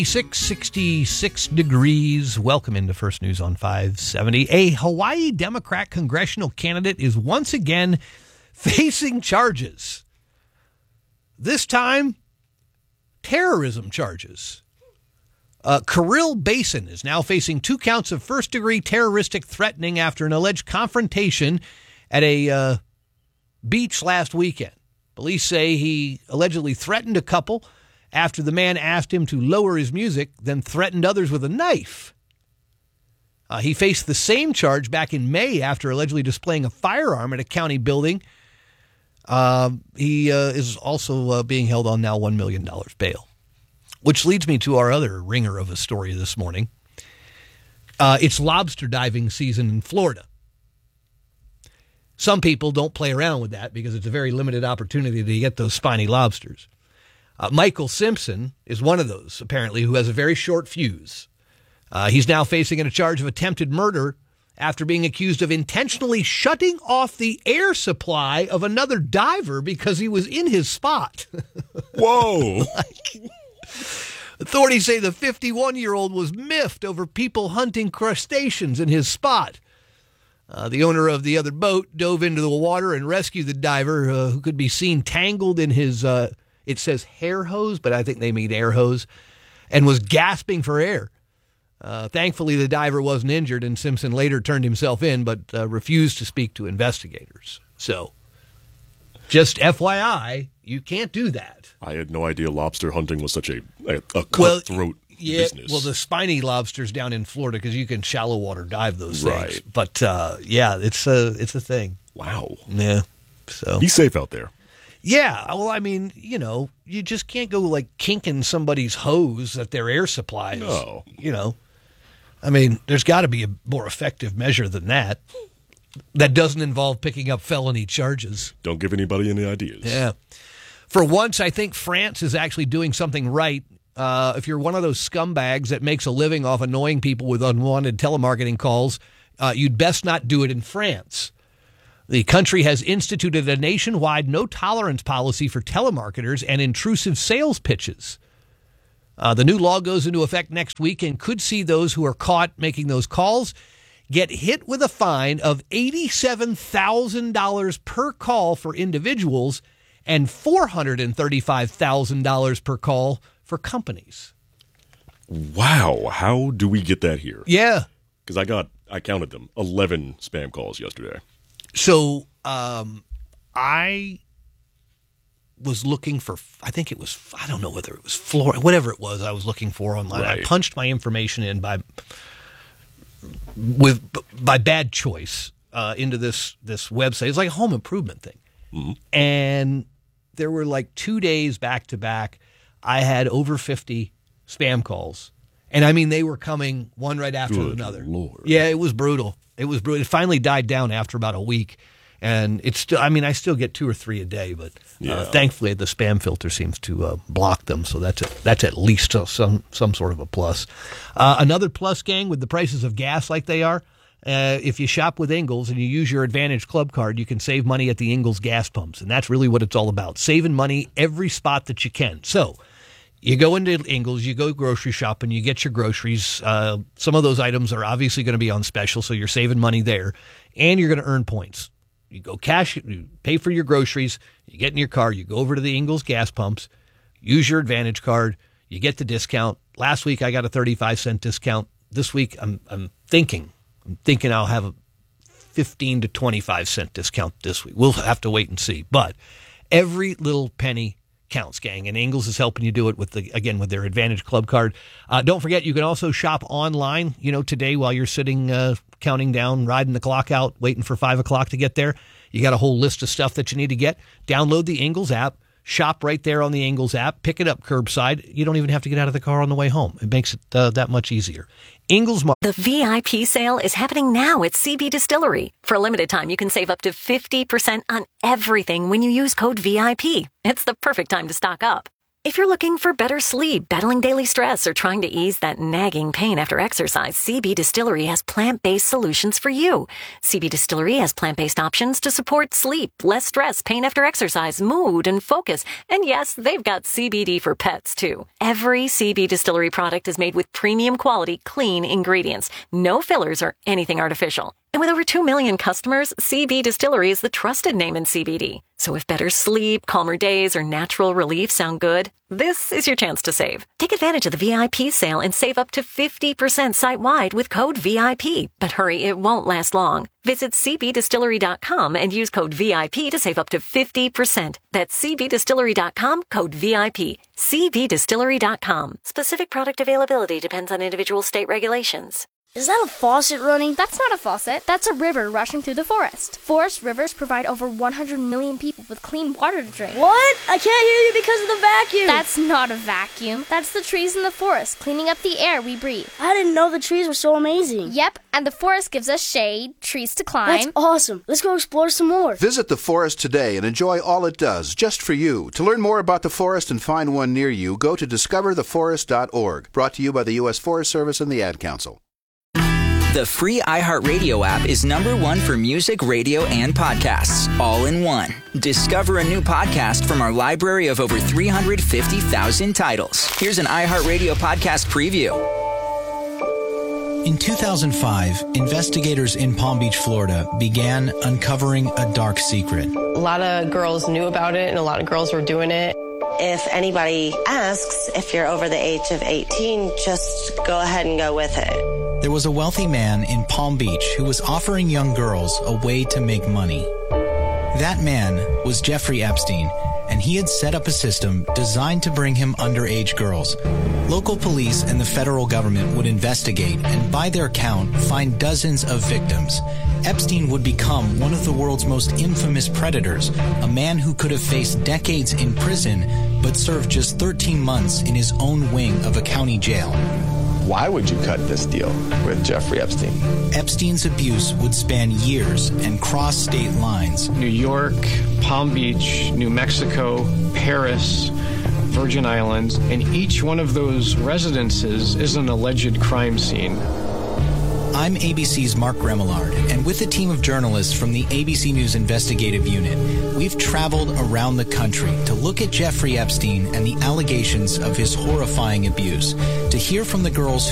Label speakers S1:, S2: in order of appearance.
S1: 66 degrees. Welcome into First News on 570. A Hawaii Democrat congressional candidate is once again facing charges. This time, terrorism charges. Kirill Basin is now facing 2 counts of first-degree terroristic threatening after an alleged confrontation at a beach last weekend. Police say he allegedly threatened a couple after the man asked him to lower his music, then threatened others with a knife. He faced the same charge back in May after allegedly displaying a firearm at a county building. He is also being held on now $1 million bail. Which leads me to our other ringer of a story this morning. It's lobster diving season in Florida. Some people don't play around with that because it's a very limited opportunity to get those spiny lobsters. Michael Simpson is one of those, apparently, who has a very short fuse. He's now facing a charge of attempted murder after being accused of intentionally shutting off the air supply of another diver because he was in his spot.
S2: Whoa!
S1: Authorities say the 51-year-old was miffed over people hunting crustaceans in his spot. The owner of the other boat dove into the water and rescued the diver, who could be seen tangled in his, it says hair hose, but I think they mean air hose, and was gasping for air. Thankfully, the diver wasn't injured, and Simpson later turned himself in, but refused to speak to investigators. So, just FYI, you can't do that.
S2: I had no idea lobster hunting was such a cutthroat business.
S1: Well, the spiny lobsters down in Florida, because you can shallow water dive those things.
S2: Right.
S1: But, yeah, it's a thing.
S2: Wow.
S1: Yeah. So
S2: be safe out there.
S1: Yeah. Well, I mean, you know, you just can't go like kinking somebody's hose at their air supply.
S2: No.
S1: You know, I mean, there's got to be a more effective measure than that. That doesn't involve picking up felony charges.
S2: Don't give anybody any ideas.
S1: Yeah. For once, I think France is actually doing something right. If you're one of those scumbags that makes a living off annoying people with unwanted telemarketing calls, you'd best not do it in France. The country has instituted a nationwide no-tolerance policy for telemarketers and intrusive sales pitches. The new law goes into effect next week and could see those who are caught making those calls get hit with a fine of $87,000 per call for individuals and $435,000 per call for companies.
S2: Wow. How do we get that here?
S1: Yeah.
S2: Because I counted them, 11 spam calls yesterday.
S1: So I was looking for, I think it was, I don't know whether it was Florida, whatever it was I was looking for online.
S2: Right.
S1: I punched my information in by bad choice into this website. It's like a home improvement thing.
S2: Mm-hmm.
S1: And there were like 2 days back to back. I had over 50 spam calls. And I mean, they were coming one right after
S2: Good
S1: another.
S2: Lord.
S1: Yeah, it was brutal. It was brutal. It finally died down after about a week. And it's still, I mean, I still get 2 or 3 a day, but thankfully the spam filter seems to block them. So that's at least some sort of a plus. Another plus, gang, with the prices of gas like they are, if you shop with Ingles and you use your Advantage Club card, you can save money at the Ingles gas pumps. And that's really what it's all about, saving money every spot that you can. So you go into Ingles, you go grocery shopping, you get your groceries. Some of those items are obviously going to be on special, so you're saving money there. And you're going to earn points. You go cash, you pay for your groceries, you get in your car, you go over to the Ingles gas pumps, use your Advantage card, you get the discount. Last week I got a 35-cent discount. This week I'm thinking I'll have a 15 to 25-cent discount this week. We'll have to wait and see. But every little penny counts, gang, and Ingles is helping you do it with their Advantage Club card. Don't forget, you can also shop online, today while you're sitting counting down, riding the clock out, waiting for 5 o'clock to get there. You got a whole list of stuff that you need to get. Download the Ingles app, shop right there on the Ingles app, pick it up curbside. You don't even have to get out of the car on the way home. It makes it that much easier. Ingles.
S3: The VIP sale is happening now at CB Distillery. For a limited time, you can save up to 50% on everything when you use code VIP. It's the perfect time to stock up. If you're looking for better sleep, battling daily stress, or trying to ease that nagging pain after exercise, CB Distillery has plant-based solutions for you. CB Distillery has plant-based options to support sleep, less stress, pain after exercise, mood, and focus. And yes, they've got CBD for pets, too. Every CB Distillery product is made with premium quality, clean ingredients. No fillers or anything artificial. And with over 2 million customers, CB Distillery is the trusted name in CBD. So if better sleep, calmer days, or natural relief sound good, this is your chance to save. Take advantage of the VIP sale and save up to 50% site-wide with code VIP. But hurry, it won't last long. Visit cbdistillery.com and use code VIP to save up to 50%. That's cbdistillery.com, code VIP. cbdistillery.com. Specific product availability depends on individual state regulations.
S4: Is that a faucet running?
S5: That's not a faucet. That's a river rushing through the forest. Forest rivers provide over 100 million people with clean water to drink.
S4: What? I can't hear you because of the vacuum.
S5: That's not a vacuum. That's the trees in the forest cleaning up the air we breathe.
S4: I didn't know the trees were so amazing.
S5: Yep, and the forest gives us shade, trees to climb.
S4: That's awesome. Let's go explore some more.
S6: Visit the forest today and enjoy all it does, just for you. To learn more about the forest and find one near you, go to discovertheforest.org. Brought to you by the U.S. Forest Service and the Ad Council.
S7: The free iHeartRadio app is #1 for music, radio, and podcasts, all in one. Discover a new podcast from our library of over 350,000 titles. Here's an iHeartRadio podcast preview.
S8: In 2005, investigators in Palm Beach, Florida, began uncovering a dark secret.
S9: A lot of girls knew about it, and a lot of girls were doing it.
S10: If anybody asks if you're over the age of 18, just go ahead and go with it.
S8: There was a wealthy man in Palm Beach who was offering young girls a way to make money. That man was Jeffrey Epstein, and he had set up a system designed to bring him underage girls. Local police and the federal government would investigate and, by their count, find dozens of victims. Epstein would become one of the world's most infamous predators, a man who could have faced decades in prison but served just 13 months in his own wing of a county jail.
S11: Why would you cut this deal with Jeffrey Epstein?
S8: Epstein's abuse would span years and cross state lines.
S12: New York, Palm Beach, New Mexico, Paris, Virgin Islands, and each one of those residences is an alleged crime scene.
S8: I'm ABC's Mark Remillard, and with a team of journalists from the ABC News Investigative Unit, we've traveled around the country to look at Jeffrey Epstein and the allegations of his horrifying abuse, to hear from the girls